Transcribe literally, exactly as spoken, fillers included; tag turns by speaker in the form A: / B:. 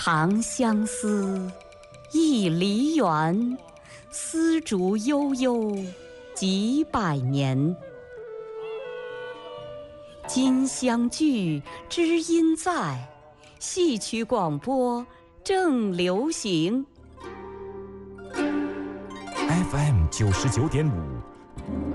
A: 长相思，亦离原。丝竹悠悠，几百年。今相聚，知音在。戏曲广播正流行。
B: F M 九十九点五，